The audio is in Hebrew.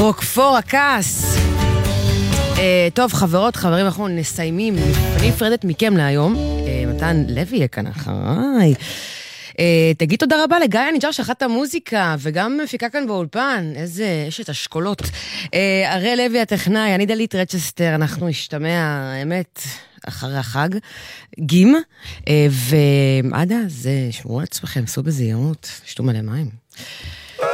רוקפור הכעס. טוב, חברות, חברים, אנחנו נסיימים. אני נפרדת מכם להיום. מתן לוי יהיה כאן אחריי. תגיד תודה רבה לגיא ניג'ר שאחת המוזיקה, וגם מפיקה כאן באולפן. איזה אשת אשכולות. הרי לוי הטכנאי, אני דלית רצ'סטר, אנחנו נשתמע, האמת, אחרי החג, גים, ועד אז, שמרו על עצמכם, סעו בזהירות, שתו מלא מים.